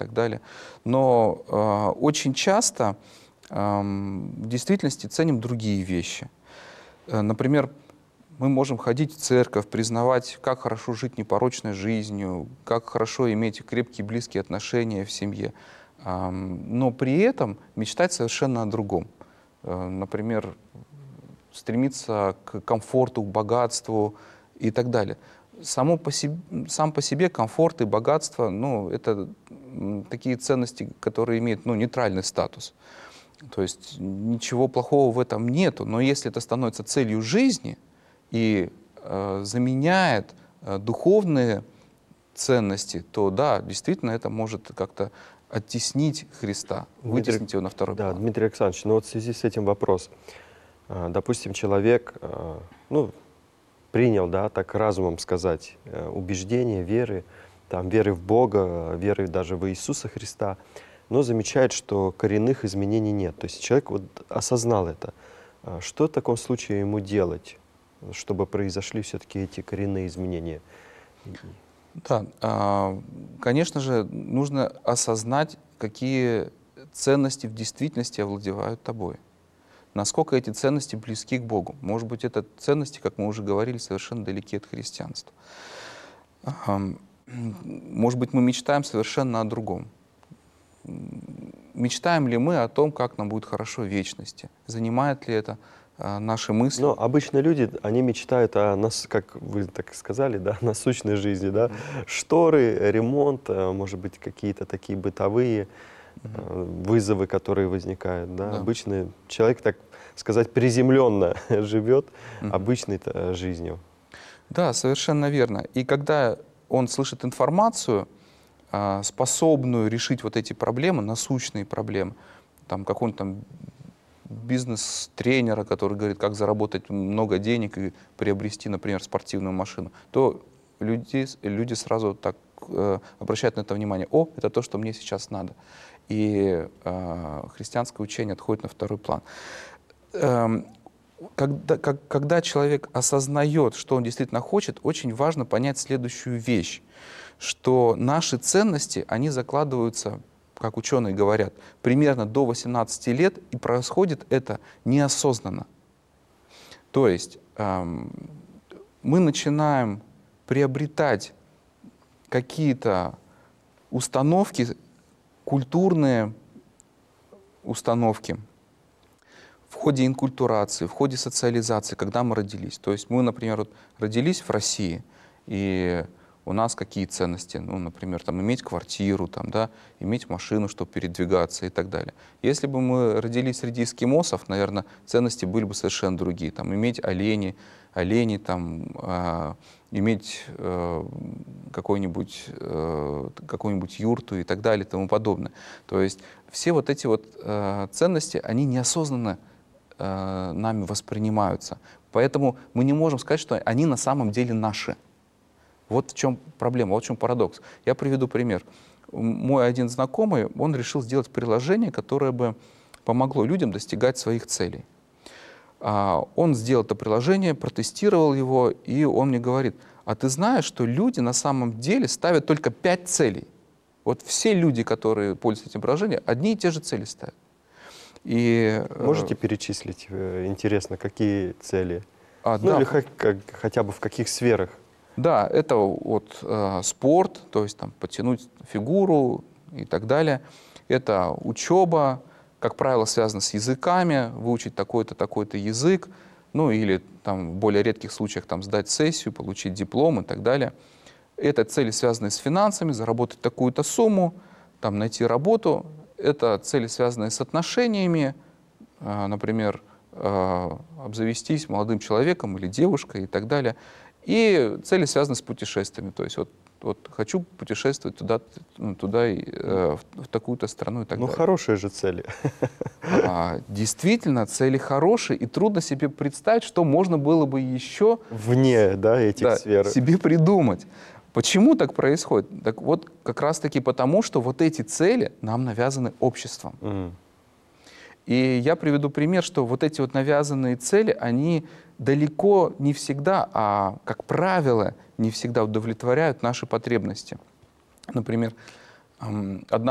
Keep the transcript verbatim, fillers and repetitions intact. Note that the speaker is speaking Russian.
так далее. Но э, очень часто э, в действительности ценим другие вещи. Э, например, мы можем ходить в церковь, признавать, как хорошо жить непорочной жизнью, как хорошо иметь крепкие близкие отношения в семье, э, но при этом мечтать совершенно о другом. Э, например, стремиться к комфорту, к богатству и так далее. Само по себе, сам по себе комфорт и богатство, ну, это такие ценности, которые имеют, ну, нейтральный статус. То есть ничего плохого в этом нету, но если это становится целью жизни и э, заменяет э, духовные ценности, то да, действительно это может как-то оттеснить Христа, Дмитрий, вытеснить его на второй да, план. Дмитрий Александрович, ну вот в связи с этим вопрос. Допустим, человек, ну, принял, да, так разумом сказать, убеждения, веры, там, веры в Бога, веры даже в Иисуса Христа, но замечает, что коренных изменений нет. То есть человек вот осознал это. Что в таком случае ему делать, чтобы произошли все-таки эти коренные изменения? Да, конечно же, нужно осознать, какие ценности в действительности овладевают тобой. Насколько эти ценности близки к Богу. Может быть, это ценности, как мы уже говорили, совершенно далеки от христианства. Может быть, мы мечтаем совершенно о другом. Мечтаем ли мы о том, как нам будет хорошо в вечности? Занимает ли это наши мысли? Но обычно люди, они мечтают о, нас, как вы так сказали, да, насущной жизни, да, mm-hmm. шторы, ремонт, может быть, какие-то такие бытовые mm-hmm. вызовы, которые возникают, да. Да. Обычно человек, так сказать, приземленно живет mm-hmm. обычной жизнью. Да, совершенно верно. И когда он слышит информацию, способную решить вот эти проблемы, насущные проблемы, там какой-нибудь там бизнес-тренера, который говорит, как заработать много денег и приобрести, например, спортивную машину, то люди, люди сразу так э, обращают на это внимание. О, это то, что мне сейчас надо. И э, христианское учение отходит на второй план. Эм, когда, как, когда человек осознает, что он действительно хочет, очень важно понять следующую вещь, что наши ценности, они закладываются, как ученые говорят, примерно до восемнадцати лет, и происходит это неосознанно. То есть эм, мы начинаем приобретать какие-то установки, культурные установки в ходе инкультурации, в ходе социализации, когда мы родились. То есть мы, например, вот родились в России, и у нас какие ценности? Ну, например, там, иметь квартиру, там, да, иметь машину, чтобы передвигаться и так далее. Если бы мы родились среди эскимосов, наверное, ценности были бы совершенно другие. Там, иметь оленей, оленей там, э, иметь э, какую-нибудь э, какую-нибудь юрту и так далее и тому подобное. То есть все вот эти вот э, ценности, они неосознанно э, нами воспринимаются. Поэтому мы не можем сказать, что они на самом деле наши. Вот в чем проблема, вот в чем парадокс. Я приведу пример. Мой один знакомый, он решил сделать приложение, которое бы помогло людям достигать своих целей. Он сделал это приложение, протестировал его, и он мне говорит, а ты знаешь, что люди на самом деле ставят только пять целей? Вот все люди, которые пользуются этим приложением, одни и те же цели ставят. И, Можете перечислить, интересно, какие цели? А, ну да. или хоть, как, хотя бы в каких сферах? Да, это вот э, спорт, то есть там подтянуть фигуру и так далее. Это учеба, как правило, связано с языками, выучить такой-то, такой-то язык, ну или там в более редких случаях там сдать сессию, получить диплом и так далее. Это цели, связанные с финансами, заработать такую-то сумму, там найти работу. Это цели, связанные с отношениями, э, например, э, обзавестись молодым человеком или девушкой и так далее. И цели связаны с путешествиями. То есть вот, вот хочу путешествовать туда, ну, туда и, э, в, в такую-то страну и так ну, далее. Ну, хорошие же цели. А, действительно, цели хорошие, и трудно себе представить, что можно было бы еще вне, да, этих да, сфер себе придумать. Почему так происходит? Так вот, как раз-таки потому, что вот эти цели нам навязаны обществом. Mm. И я приведу пример, что вот эти вот навязанные цели, они далеко не всегда, а, как правило, не всегда удовлетворяют наши потребности. Например, одна